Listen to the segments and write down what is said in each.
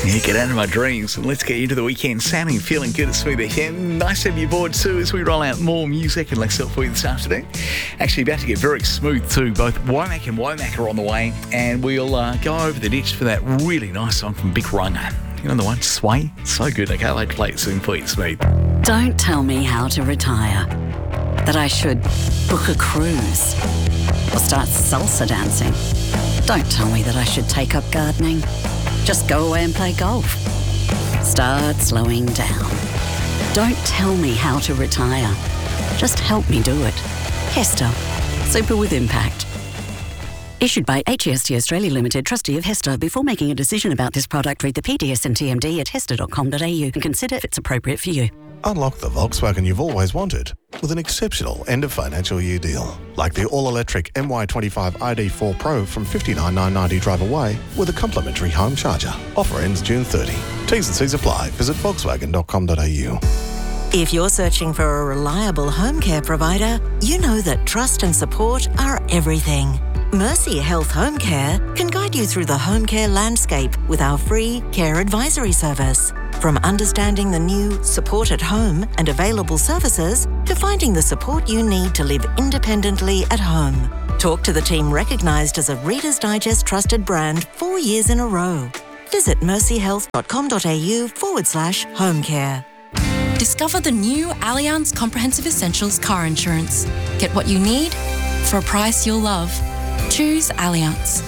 Yeah, get out of my dreams and let's get into the weekend. Sounding, feeling good at Smooth FM. Nice to have you aboard too as we roll out more music and Lexel for you this afternoon. Actually about to get very smooth too. Both Womack and Womack are on the way, and we'll go over the ditch for that really nice song from Big Runga. You know the one, Sway? So good. I can't wait to play it soon for you, Smooth. Don't tell me how to retire. That I should book a cruise or start salsa dancing. Don't tell me that I should take up gardening. Just go away and play golf. Start slowing down. Don't tell me how to retire. Just help me do it. Hester. Super with impact. Issued by HEST Australia Limited, trustee of Hester. Before making a decision about this product, read the PDS and TMD at hester.com.au and consider if it's appropriate for you. Unlock the Volkswagen you've always wanted with an exceptional end-of-financial-year deal. Like the all-electric MY25 ID4 Pro from $59,990 drive away with a complimentary home charger. Offer ends June 30. T's and C's apply. Visit volkswagen.com.au. If you're searching for a reliable home care provider, you know that trust and support are everything. Mercy Health Home Care can guide you through the home care landscape with our free care advisory service. From understanding the new support at home and available services to finding the support you need to live independently at home. Talk to the team recognised as a Reader's Digest trusted brand 4 years in a row. Visit mercyhealth.com.au/home care. Discover the new Allianz Comprehensive Essentials car insurance. Get what you need for a price you'll love. Choose Allianz.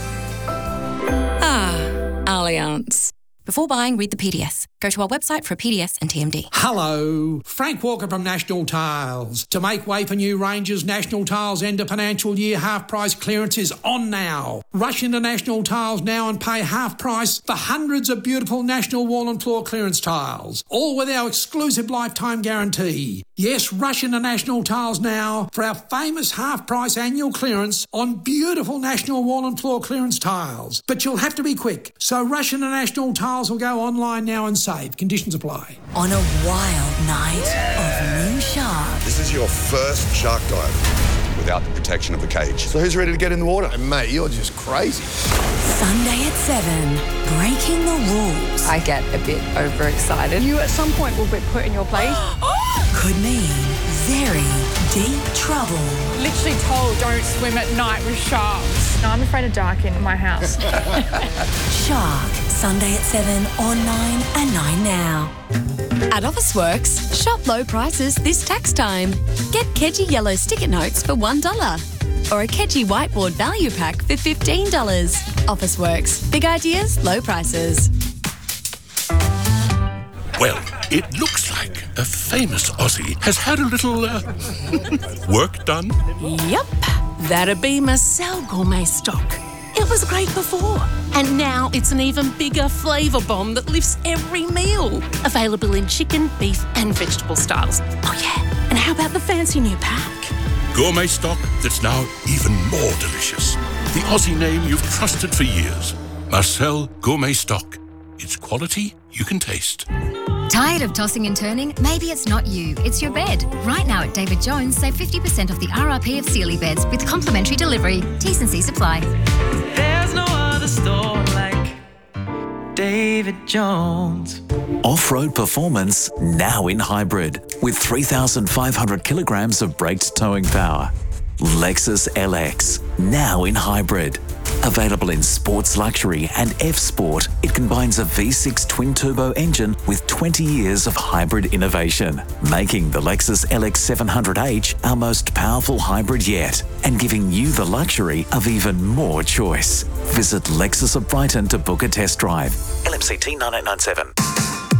Allianz. Before buying, read the PDS. Go to our website for a PDS and TMD. Hello, Frank Walker from National Tiles. To make way for new ranges, National Tiles end of financial year half price clearance is on now. Rush into National Tiles now and pay half price for hundreds of beautiful National wall and floor clearance tiles, all with our exclusive lifetime guarantee. Yes, rush into National Tiles now for our famous half price annual clearance on beautiful National wall and floor clearance tiles. But you'll have to be quick, so rush into National Tiles or go online now and save. Conditions apply. On a wild night of new sharks. This is your first shark dive without the protection of the cage. So who's ready to get in the water? And mate, you're just crazy. Sunday at 7, breaking the rules. I get a bit overexcited. You at some point will be put in your place. Could mean very deep trouble. Literally told don't swim at night with sharks. No, I'm afraid of dark in my house. Shark, Sunday at 7 on 9 and 9 now. At Officeworks, shop low prices this tax time. Get Kedgie Yellow sticker notes for $1 or a Kedgie Whiteboard value pack for $15. Officeworks, big ideas, low prices. Well, it looks like a famous Aussie has had a little work done. Yep, that'd be Marcel Gourmet Stock. It was great before, and now it's an even bigger flavour bomb that lifts every meal. Available in chicken, beef and vegetable styles. Oh yeah, and how about the fancy new pack? Gourmet Stock that's now even more delicious. The Aussie name you've trusted for years. Marcel Gourmet Stock. It's quality you can taste. Tired of tossing and turning? Maybe it's not you, it's your bed. Right now at David Jones, save 50% off the RRP of Sealy beds with complimentary delivery. T's and C's apply. There's no other store like David Jones. Off-road performance now in hybrid with 3,500 kilograms of braked towing power. Lexus LX now in hybrid. Available in Sports Luxury and F-Sport, it combines a V6 twin-turbo engine with 20 years of hybrid innovation, making the Lexus LX 700H our most powerful hybrid yet and giving you the luxury of even more choice. Visit Lexus of Brighton to book a test drive. LMCT 9897.